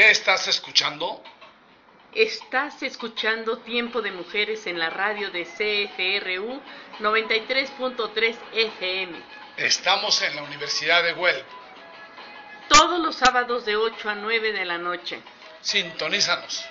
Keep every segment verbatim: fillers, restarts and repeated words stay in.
¿Qué estás escuchando? Estás escuchando Tiempo de Mujeres en la radio de C F R U noventa y tres punto tres F M. Estamos en la Universidad de Guelph. Todos los sábados de ocho a nueve de la noche. Sintonízanos.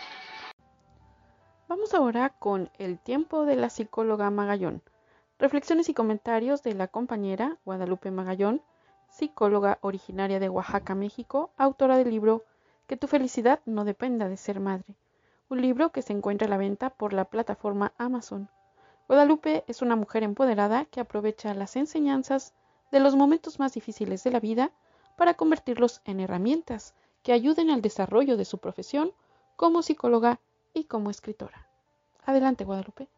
Vamos ahora con el tiempo de la psicóloga Magallón. Reflexiones y comentarios de la compañera Guadalupe Magallón, psicóloga originaria de Oaxaca, México, autora del libro Que tu felicidad no dependa de ser madre, un libro que se encuentra a la venta por la plataforma Amazon. Guadalupe es una mujer empoderada que aprovecha las enseñanzas de los momentos más difíciles de la vida para convertirlos en herramientas que ayuden al desarrollo de su profesión como psicóloga y como escritora. Adelante, Guadalupe.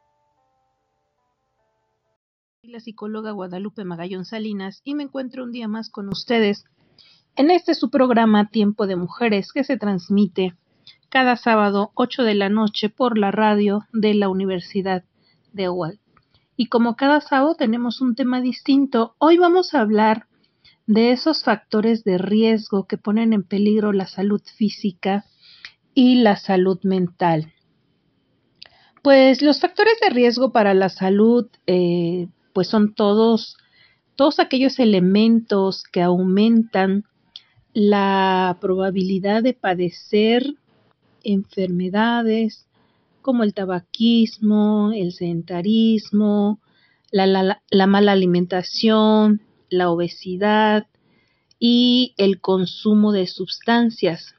Soy la psicóloga Guadalupe Magallón Salinas y me encuentro un día más con ustedes en este su programa Tiempo de Mujeres, que se transmite cada sábado ocho de la noche por la radio de la Universidad de Guelph. Y como cada sábado tenemos un tema distinto, hoy vamos a hablar de esos factores de riesgo que ponen en peligro la salud física y la salud mental. Pues los factores de riesgo para la salud eh, pues son todos, todos aquellos elementos que aumentan la probabilidad de padecer enfermedades como el tabaquismo, el sedentarismo, la, la, la mala alimentación, la obesidad y el consumo de sustancias.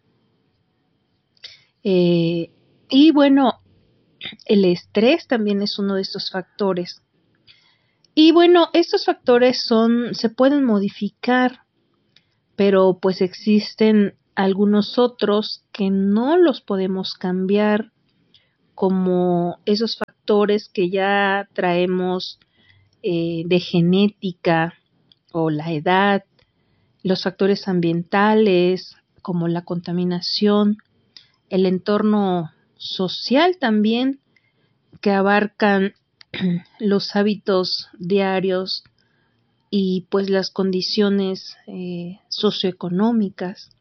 Eh, y bueno, el estrés también es uno de estos factores. Y bueno, estos factores son, se pueden modificar, pero pues existen algunos otros que no los podemos cambiar, como esos factores que ya traemos eh, de genética o la edad, los factores ambientales como la contaminación, el entorno social también, que abarcan los hábitos diarios y pues las condiciones eh, socioeconómicas.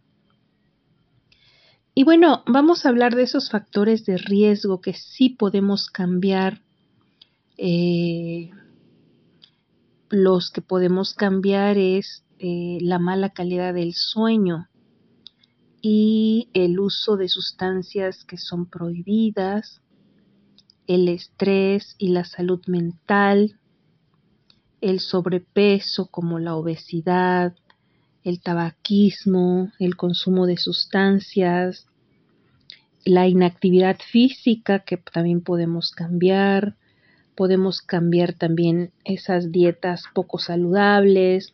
Y bueno, vamos a hablar de esos factores de riesgo que sí podemos cambiar. Eh, los que podemos cambiar es eh, la mala calidad del sueño y el uso de sustancias que son prohibidas, el estrés y la salud mental, el sobrepeso como la obesidad, el tabaquismo, el consumo de sustancias, la inactividad física que también podemos cambiar, podemos cambiar también esas dietas poco saludables.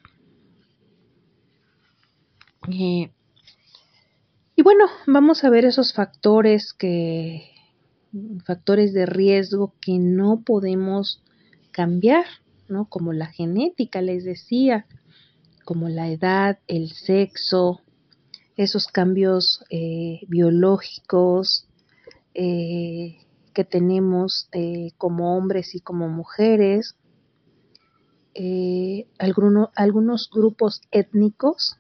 Eh, y bueno, vamos a ver esos factores que, factores de riesgo que no podemos cambiar, ¿no? Como la genética, les decía, como la edad, el sexo, esos cambios eh, biológicos eh, que tenemos eh, como hombres y como mujeres, eh, alguno, algunos grupos étnicos,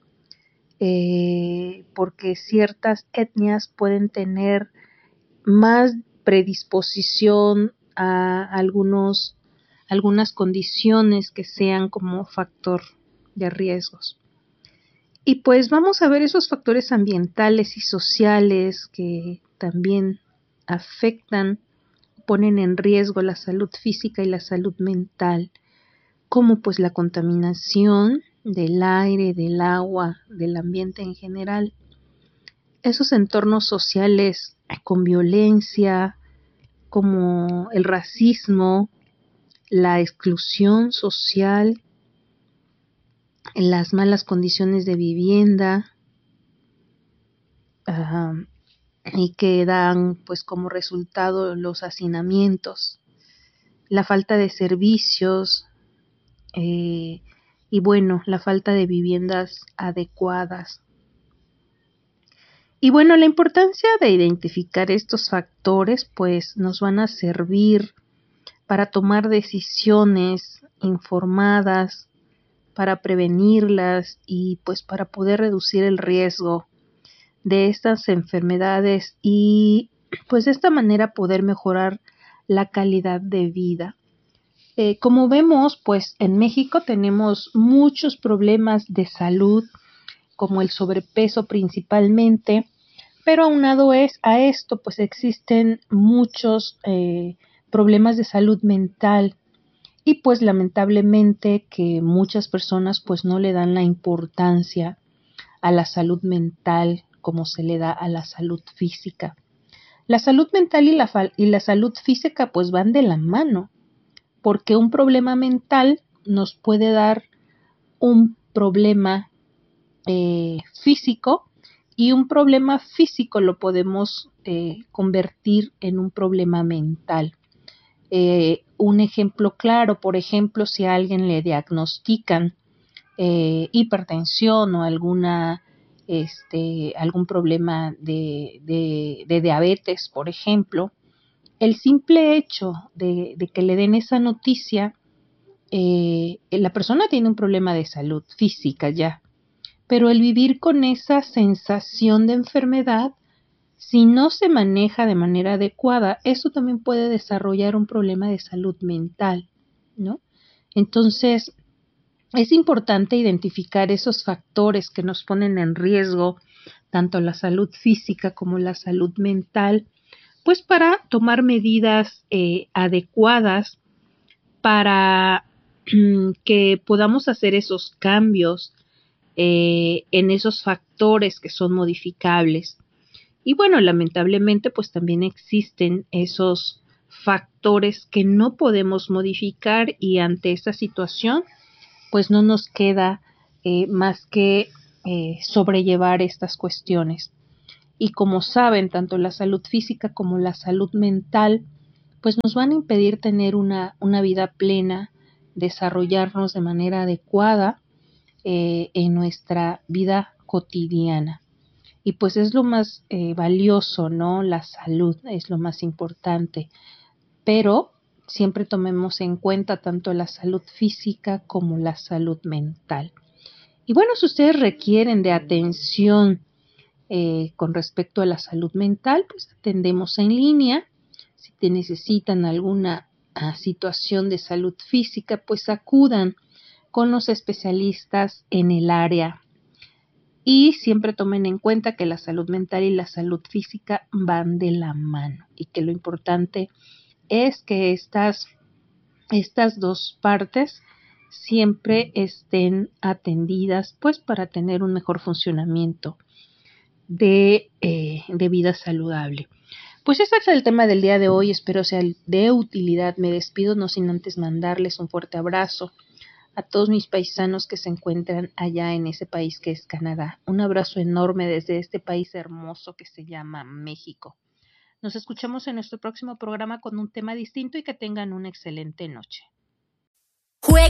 eh, porque ciertas etnias pueden tener más predisposición a algunos, algunas condiciones que sean como factor de riesgos. Y pues vamos a ver esos factores ambientales y sociales que también afectan, ponen en riesgo la salud física y la salud mental, como pues la contaminación del aire, del agua, del ambiente en general. Esos entornos sociales con violencia, como el racismo, la exclusión social, las malas condiciones de vivienda, uh, y que dan pues como resultado los hacinamientos, la falta de servicios eh, y bueno, la falta de viviendas adecuadas. Y bueno, la importancia de identificar estos factores pues nos van a servir para tomar decisiones informadas, para prevenirlas y pues para poder reducir el riesgo de estas enfermedades y pues de esta manera poder mejorar la calidad de vida. Eh, como vemos, pues en México tenemos muchos problemas de salud, como el sobrepeso principalmente, pero aunado es a esto, pues existen muchos eh, problemas de salud mental y pues lamentablemente que muchas personas pues no le dan la importancia a la salud mental como se le da a la salud física. La salud mental y la, y la salud física pues van de la mano, porque un problema mental nos puede dar un problema eh, físico y un problema físico lo podemos eh, convertir en un problema mental. Eh, un ejemplo claro, por ejemplo, si a alguien le diagnostican eh, hipertensión o alguna este, algún problema de, de, de diabetes, por ejemplo, el simple hecho de, de que le den esa noticia, eh, la persona tiene un problema de salud física ya, pero el vivir con esa sensación de enfermedad, si no se maneja de manera adecuada, eso también puede desarrollar un problema de salud mental, ¿no? Entonces, es importante identificar esos factores que nos ponen en riesgo, tanto la salud física como la salud mental, pues para tomar medidas eh, adecuadas para que podamos hacer esos cambios eh, en esos factores que son modificables. Y bueno, lamentablemente pues también existen esos factores que no podemos modificar y ante esta situación pues no nos queda eh, más que eh, sobrellevar estas cuestiones. Y como saben, tanto la salud física como la salud mental, pues nos van a impedir tener una, una vida plena, desarrollarnos de manera adecuada eh, en nuestra vida cotidiana. Y pues es lo más eh, valioso, ¿no? La salud es lo más importante. Pero siempre tomemos en cuenta tanto la salud física como la salud mental. Y bueno, si ustedes requieren de atención eh, con respecto a la salud mental, pues atendemos en línea. Si te necesitan alguna uh, situación de salud física, pues acudan con los especialistas en el área. Y siempre tomen en cuenta que la salud mental y la salud física van de la mano y que lo importante es que estas, estas dos partes siempre estén atendidas pues para tener un mejor funcionamiento de, eh, de vida saludable. Pues ese es el tema del día de hoy, espero sea de utilidad. Me despido no sin antes mandarles un fuerte abrazo a todos mis paisanos que se encuentran allá en ese país que es Canadá. Un abrazo enorme desde este país hermoso que se llama México. Nos escuchamos en nuestro próximo programa con un tema distinto y que tengan una excelente noche.